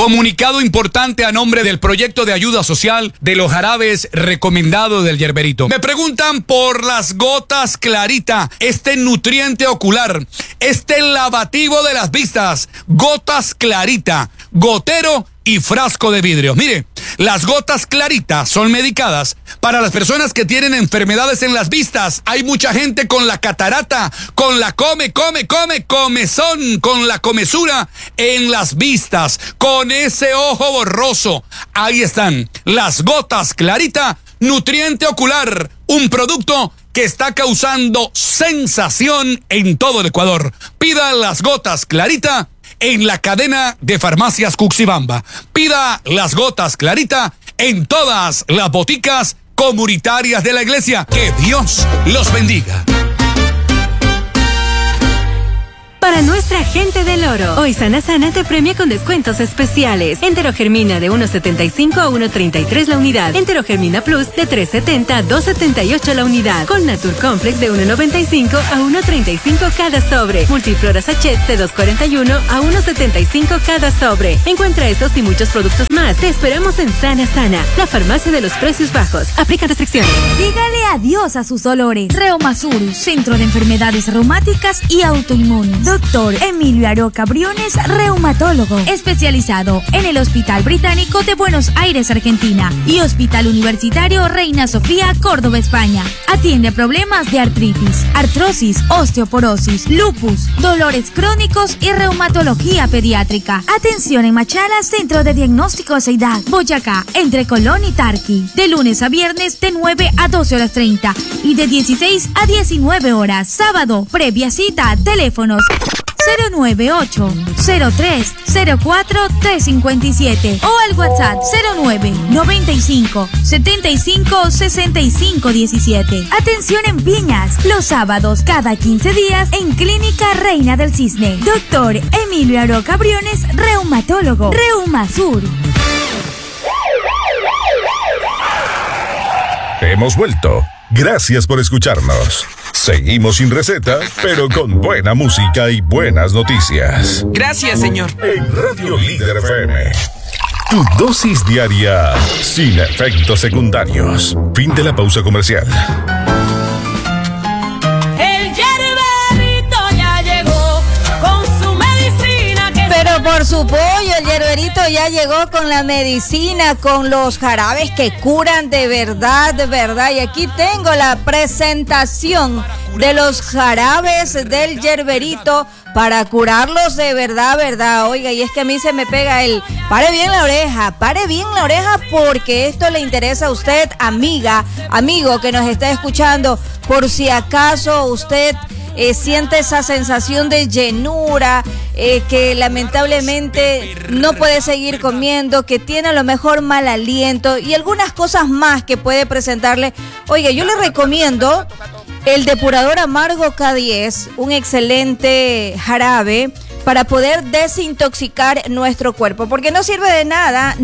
Comunicado importante a nombre del proyecto de ayuda social de los jarabes recomendados del Yerberito. Me preguntan por las gotas Clarita, este nutriente ocular, este lavativo de las vistas, gotas Clarita, gotero y frasco de vidrio. Mire, las gotas Clarita son medicadas para las personas que tienen enfermedades en las vistas. Hay mucha gente con la catarata, con la comezón, con la comezura en las vistas, con ese ojo borroso. Ahí están las gotas Clarita, nutriente ocular, un producto que está causando sensación en todo el Ecuador. Pida las gotas Clarita en la cadena de farmacias Cuxibamba. Pida las gotas Clarita en todas las boticas comunitarias de la iglesia. Que Dios los bendiga. Para nuestra gente del oro, hoy Sana te premia con descuentos especiales. Enterogermina de 1.75 a 1.33 la unidad. Enterogermina Plus de 3.70 a 2.78 la unidad. Con Natur Complex de 1.95 a 1.35 cada sobre. Multiflora Sachet de 2.41 a 1.75 cada sobre. Encuentra estos y muchos productos más. Te esperamos en Sana, la farmacia de los precios bajos. Aplica restricciones. Dígale adiós a sus dolores. Reumasur, Centro de Enfermedades Reumáticas y Autoinmunes. Doctor Emilio Aroca Briones, reumatólogo, especializado en el Hospital Británico de Buenos Aires, Argentina, y Hospital Universitario Reina Sofía, Córdoba, España. Atiende problemas de artritis, artrosis, osteoporosis, lupus, dolores crónicos y reumatología pediátrica. Atención en Machala, Centro de Diagnóstico Seidad, Boyacá, entre Colón y Tarqui. De lunes a viernes de 9 a 12:30 y de 16 a 19 horas. Sábado, previa cita, teléfonos 098-03-04-357 o al WhatsApp 09-95-75-65-17. Atención en Piñas, los sábados cada 15 días en Clínica Reina del Cisne. Doctor Emilio Aroca Briones, reumatólogo. Reumasur. Hemos vuelto. Gracias por escucharnos. Seguimos sin receta, pero con buena música y buenas noticias. Gracias, señor. En Radio Líder FM. Tu dosis diaria sin efectos secundarios. Fin de la pausa comercial. El Yerberito ya llegó con su medicina. Pero por su pollo, el Yerberito ya llegó con la medicina, con los jarabes que curan de verdad, de verdad. Y aquí tengo la presentación de los jarabes del Yerberito para curarlos de verdad, verdad. Oiga, y es que a mí se me pega el pare bien la oreja porque esto le interesa a usted, amiga, amigo que nos está escuchando, por si acaso usted siente esa sensación de llenura, que lamentablemente no puede seguir comiendo, que tiene a lo mejor mal aliento y algunas cosas más que puede presentarle. Oiga, yo le recomiendo el depurador amargo K10, un excelente jarabe para poder desintoxicar nuestro cuerpo, porque no sirve de nada,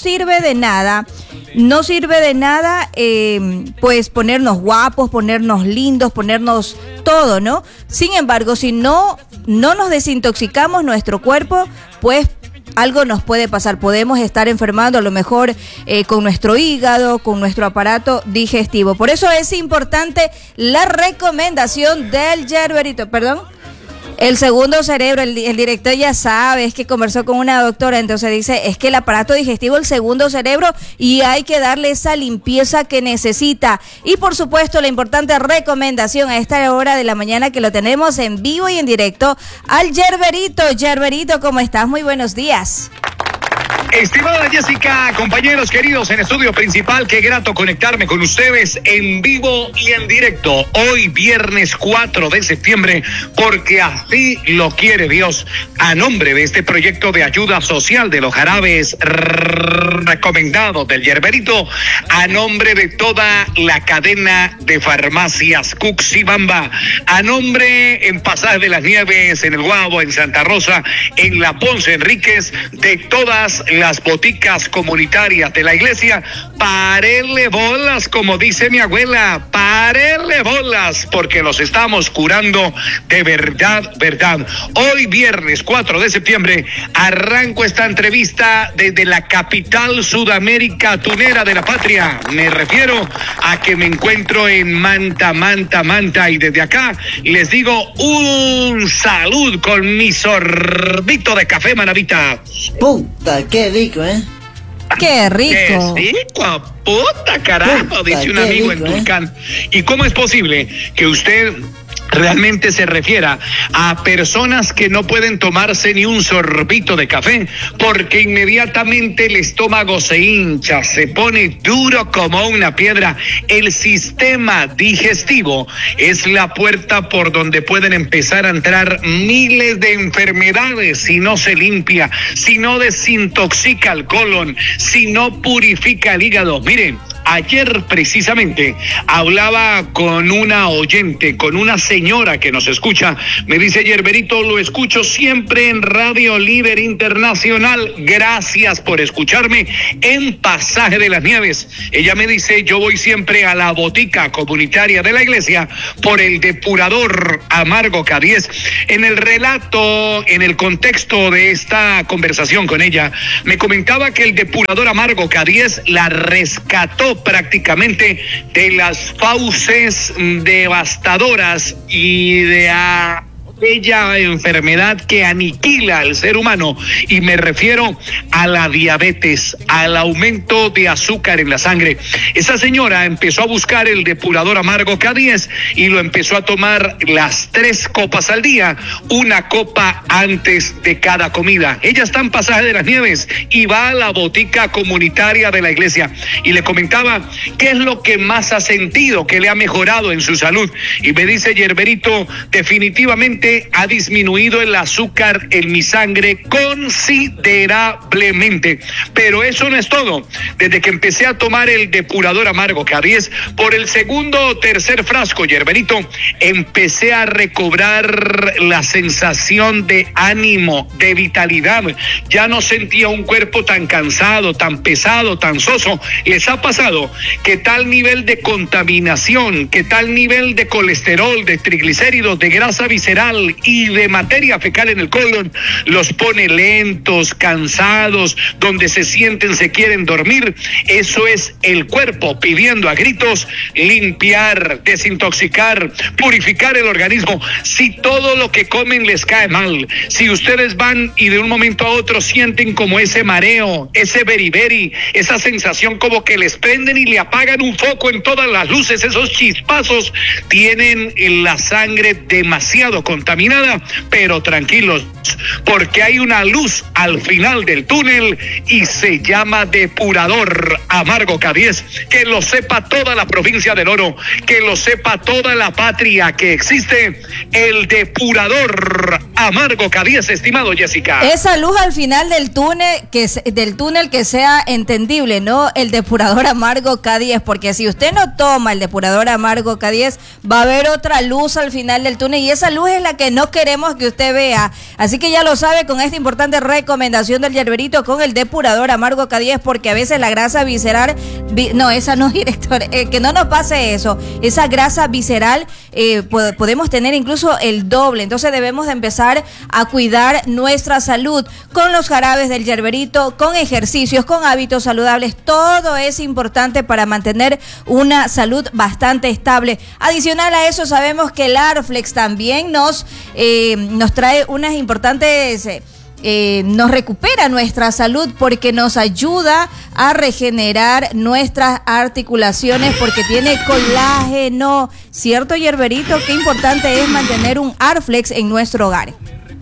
pues ponernos guapos, ponernos lindos, ponernos todo, ¿no? Sin embargo, si no nos desintoxicamos nuestro cuerpo, pues algo nos puede pasar. Podemos estar enfermando a lo mejor con nuestro hígado, con nuestro aparato digestivo. Por eso es importante la recomendación del Yerberito. Perdón. El segundo cerebro, el director ya sabe, es que conversó con una doctora, entonces dice, es que el aparato digestivo, el segundo cerebro, y hay que darle esa limpieza que necesita. Y por supuesto, la importante recomendación a esta hora de la mañana que lo tenemos en vivo y en directo al Yerberito. Yerberito, ¿cómo estás? Muy buenos días. Estimada Jessica, compañeros queridos en estudio principal, qué grato conectarme con ustedes en vivo y en directo. Hoy viernes 4 de septiembre, porque así lo quiere Dios, a nombre de este proyecto de ayuda social de los jarabes recomendados del Yerberito, a nombre de toda la cadena de farmacias Cuxibamba, a nombre en Pasaje de las Nieves, en el Guabo, en Santa Rosa, en la Ponce Enríquez, de todas las boticas comunitarias de la iglesia, Párenle bolas, como dice mi abuela, párenle bolas, porque los estamos curando de verdad, verdad. Hoy viernes 4 de septiembre arranco esta entrevista desde la capital Sudamérica tunera de la patria. Me refiero a que me encuentro en Manta, y desde acá les digo un salud con mi sorbito de café Manavita. Puta, qué rico, ¿eh? ¡Qué rico! ¡Qué rico! ¡Puta carajo! Dice un amigo en Tulcán. ¿Y cómo es posible que usted realmente se refiera a personas que no pueden tomarse ni un sorbito de café porque inmediatamente el estómago se hincha, se pone duro como una piedra? El sistema digestivo es la puerta por donde pueden empezar a entrar miles de enfermedades si no se limpia, si no desintoxica el colon, si no purifica el hígado. Miren, ayer precisamente hablaba con una oyente, con una señora que nos escucha. Me dice: Yerberito, lo escucho siempre en Radio Líder Internacional. Gracias por escucharme en Pasaje de las Nieves. Ella me dice: yo voy siempre a la botica comunitaria de la iglesia por el depurador Amargo K10. En el relato, en el contexto de esta conversación con ella, me comentaba que el depurador Amargo K10 la rescató prácticamente de las fauces devastadoras y de aquella enfermedad que aniquila al ser humano, y me refiero a la diabetes, al aumento de azúcar en la sangre. Esa señora empezó a buscar el depurador Amargo K10 y lo empezó a tomar las 3 copas al día, una copa antes de cada comida. Ella está en Pasaje de las Nieves y va a la botica comunitaria de la iglesia, y le comentaba qué es lo que más ha sentido, que le ha mejorado en su salud, y me dice: Yerberito, definitivamente ha disminuido el azúcar en mi sangre considerablemente. Pero eso no es todo. Desde que empecé a tomar el depurador Amargo K10, por el segundo o tercer frasco, Yerberito, empecé a recobrar la sensación de ánimo, de vitalidad. Ya no sentía un cuerpo tan cansado, tan pesado, tan soso. ¿Les ha pasado que tal nivel de contaminación, que tal nivel de colesterol, de triglicéridos, de grasa visceral y de materia fecal en el colon los pone lentos, cansados, donde se sienten, se quieren dormir? Eso es el cuerpo pidiendo a gritos limpiar, desintoxicar, purificar el organismo. Si todo lo que comen les cae mal, si ustedes van y de un momento a otro sienten como ese mareo, ese beriberi, esa sensación como que les prenden y le apagan un foco en todas las luces, esos chispazos, tienen la sangre demasiado contaminada. Pero tranquilos, porque hay una luz al final del túnel y se llama depurador Amargo K10. Que lo sepa toda la provincia del Oro, que lo sepa toda la patria, que existe el depurador Amargo K10, estimado Jessica. Esa luz al final del túnel que sea entendible, ¿no? El depurador Amargo K10, porque si usted no toma el depurador Amargo K10, va a haber otra luz al final del túnel, y esa luz es la que no queremos que usted vea. Así que ya lo sabe, con esta importante recomendación del Yerberito con el depurador Amargo K10, porque a veces la grasa visceral, no, esa no, director, que no nos pase eso, esa grasa visceral podemos tener incluso el doble. Entonces debemos de empezar a cuidar nuestra salud con los jarabes del Yerberito, con ejercicios, con hábitos saludables. Todo es importante para mantener una salud bastante estable. Adicional a eso, sabemos que el Arflex también nos trae unas importantes, nos recupera nuestra salud porque nos ayuda a regenerar nuestras articulaciones porque tiene colágeno. ¿Cierto, Yerberito? Qué importante es mantener un Arflex en nuestro hogar.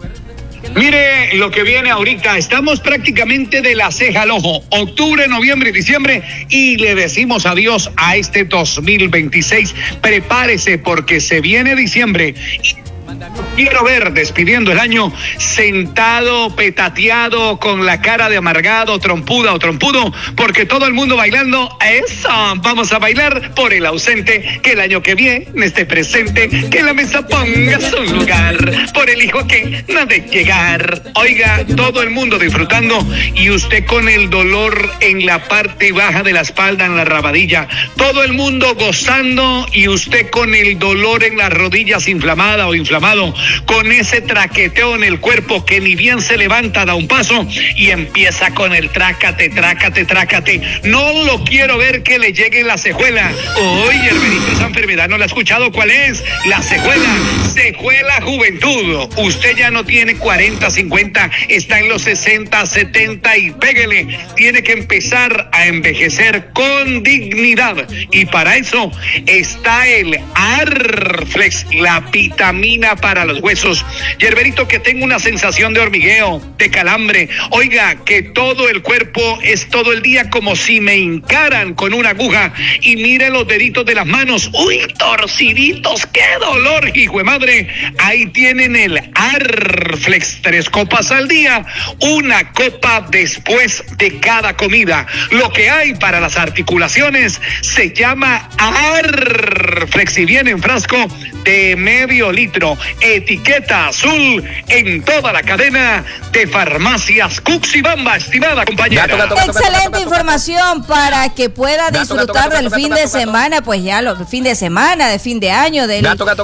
Mire lo que viene ahorita, estamos prácticamente de la ceja al ojo, octubre, noviembre y diciembre, y le decimos adiós a este 2026. Prepárese porque se viene diciembre. quiero ver despidiendo el año sentado, petateado, con la cara de amargado, trompuda o trompudo, porque todo el mundo bailando. Eso, vamos a bailar por el ausente, que el año que viene esté presente, que la mesa ponga su lugar, por el hijo que no ha de llegar. Oiga, todo el mundo disfrutando y usted con el dolor en la parte baja de la espalda, en la rabadilla. Todo el mundo gozando y usted con el dolor en las rodillas, inflamada o inflamado, con ese traqueteo en el cuerpo que ni bien se levanta, da un paso y empieza con el trácate, trácate, trácate. No lo quiero ver que le llegue la cejuela. Oye, hermanito, esa enfermedad no la ha escuchado. ¿Cuál es? La cejuela. Cejuela juventud. Usted ya no tiene 40, 50, está en los 60, 70 y pégale. Tiene que empezar a envejecer con dignidad. Y para eso está el Arflex, la vitamina para los huesos. Yerberito, que tengo una sensación de hormigueo, de calambre. Oiga, que todo el cuerpo es todo el día como si me hincaran con una aguja. Y mire los deditos de las manos. ¡Uy, torciditos! ¡Qué dolor, hijo de madre! Ahí tienen el Arflex. 3 copas al día, 1 copa después de cada comida. Lo que hay para las articulaciones se llama Arflex y viene en frasco de medio litro. Etiqueta azul en toda la cadena de farmacias Cuxibamba, estimada compañera. Excelente información para que pueda disfrutar del fin de semana, pues ya el fin de semana, de fin de año, de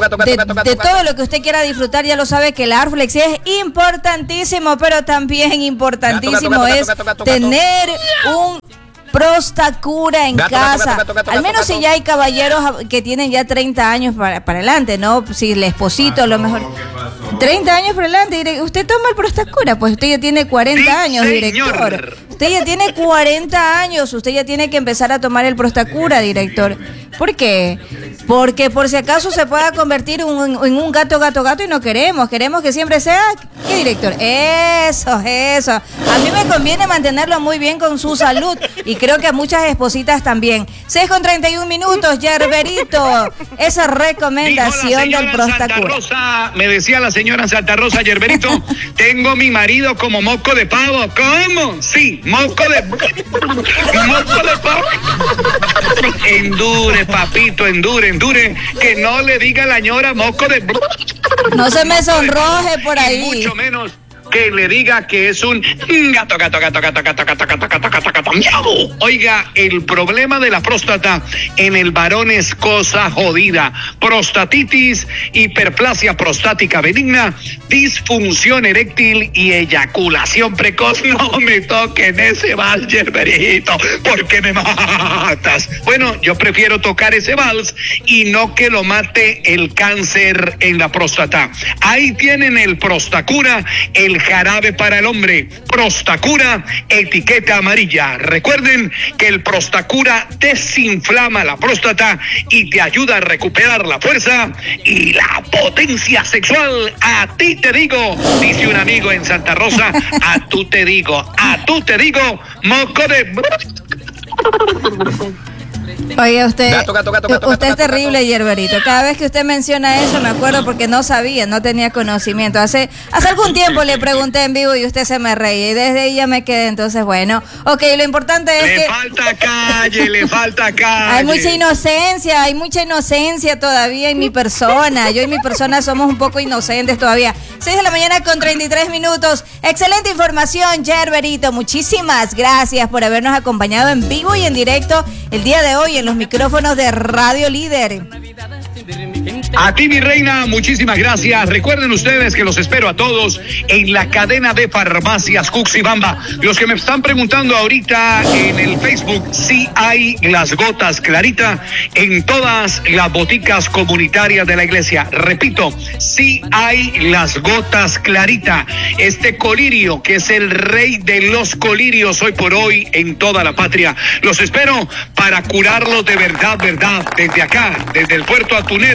todo lo que usted quiera disfrutar. Ya lo sabe que el Arflex es importantísimo, pero también importantísimo es tener un Prostacura en casa, al menos si ya hay caballeros que tienen ya 30 años para adelante, ¿no? Si el esposito a lo mejor 30 años para adelante, usted toma el Prostacura, pues usted ya tiene 40 años, director. Usted ya tiene 40 años, usted ya tiene que empezar a tomar el Prostacura, director. ¿Por qué? Porque por si acaso se pueda convertir en un gato y no queremos que siempre sea, ¿qué, director? Eso. A mí me conviene mantenerlo muy bien con su salud y creo que a muchas espositas también. 6:31, Yerberito, esa recomendación del Prostacura. Me decía la señora en Santa Rosa, Yerberito, tengo mi marido como moco de pavo. ¿Cómo? Sí, moco de pavo. Endure, papito, endure, que no le diga la señora moco de... No se me sonroje por ahí. Y mucho menos que le diga que es un gato. ¡Miau! Oiga, el problema de la próstata en el varón es cosa jodida. Prostatitis, hiperplasia prostática benigna, disfunción eréctil y eyaculación precoz. No me toquen ese vals, Yerberito, porque me matas. Bueno, yo prefiero tocar ese vals y no que lo mate el cáncer en la próstata. Ahí tienen el Prostacura, el jarabe para el hombre. Prostacura, etiqueta amarilla. Recuerden que el Prostacura desinflama la próstata y te ayuda a recuperar la fuerza y la potencia sexual. A ti te digo, dice un amigo en Santa Rosa, a tú te digo, moco de... Oye, usted es terrible, Yerberito. Cada vez que usted menciona eso me acuerdo porque no sabía, no tenía conocimiento. Hace algún tiempo le pregunté en vivo y usted se me reía y desde ahí ya me quedé. Entonces, bueno, ok, lo importante es que... Le falta calle. Hay mucha inocencia todavía en mi persona. Yo y mi persona somos un poco inocentes todavía. 6:33 a.m. Excelente información, Yerberito. Muchísimas gracias por habernos acompañado en vivo y en directo el día de hoy en los micrófonos de Radio Líder. A ti, mi reina, muchísimas gracias. Recuerden ustedes que los espero a todos en la cadena de farmacias Cuxibamba. Los que me están preguntando ahorita en el Facebook, si hay las gotas Clarita en todas las boticas comunitarias de la iglesia. Repito, si hay las gotas Clarita. Este colirio que es el rey de los colirios hoy por hoy en toda la patria. Los espero para curarlos de verdad, desde acá, desde el puerto atunero de Sudamérica.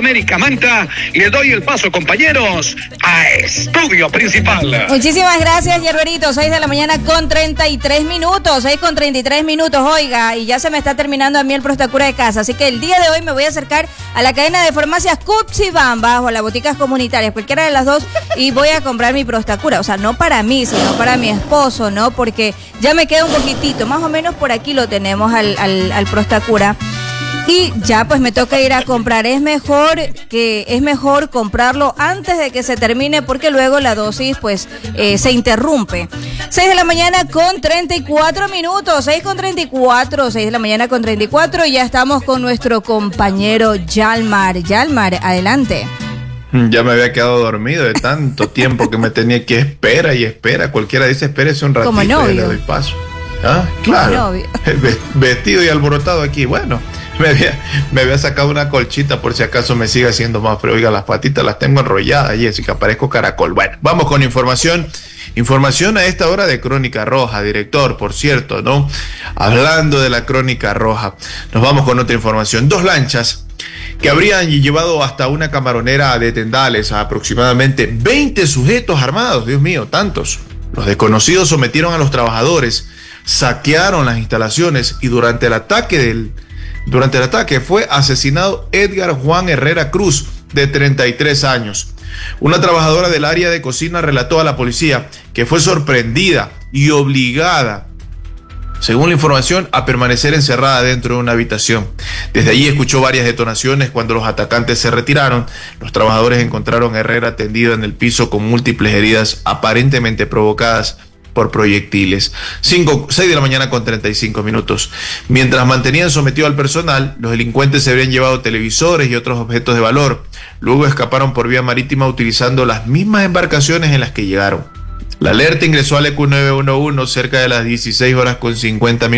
América Manta. Les doy el paso, compañeros, a Estudio Principal. Muchísimas gracias, Yerberito. 6 de la mañana con 33 minutos. 6 con 33 minutos, oiga, y ya se me está terminando a mí el Prostacura de casa. Así que el día de hoy me voy a acercar a la cadena de farmacias Cutsibamba o a las boticas comunitarias, cualquiera de las dos, y voy a comprar mi Prostacura. O sea, no para mí, sino para mi esposo, ¿no? Porque ya me queda un poquitito, más o menos por aquí lo tenemos al Prostacura. Y ya pues me toca ir a comprar. Es mejor comprarlo antes de que se termine, porque luego la dosis pues se interrumpe. 6 de la mañana con 34 minutos. 6 de la mañana con 34. Y ya estamos con nuestro compañero Yalmar. Yalmar, adelante. Ya me había quedado dormido de tanto tiempo que me tenía que espera y espera. Cualquiera dice espérese un ratito. Como novio. Y le doy paso. Ah, claro. Vestido y alborotado aquí. Bueno, me había sacado una colchita por si acaso me sigue haciendo más frío. Oiga, las patitas las tengo enrolladas, Jessica, parezco caracol. Bueno, vamos con información. Información a esta hora de Crónica Roja, director, por cierto, ¿no? Hablando de la Crónica Roja, nos vamos con otra información. 2 lanchas que habrían llevado hasta una camaronera de Tendales a aproximadamente 20 sujetos armados. Dios mío, tantos. Los desconocidos sometieron a los trabajadores, saquearon las instalaciones y durante el ataque fue asesinado Edgar Juan Herrera Cruz, de 33 años. Una trabajadora del área de cocina relató a la policía que fue sorprendida y obligada, según la información, a permanecer encerrada dentro de una habitación. Desde allí escuchó varias detonaciones. Cuando los atacantes se retiraron, los trabajadores encontraron a Herrera tendido en el piso con múltiples heridas aparentemente provocadas por proyectiles. 6 de la mañana con 35 minutos. Mientras mantenían sometido al personal, los delincuentes se habrían llevado televisores y otros objetos de valor. Luego escaparon por vía marítima utilizando las mismas embarcaciones en las que llegaron. La alerta ingresó al EQ 911 cerca de las 16 horas con 50 minutos.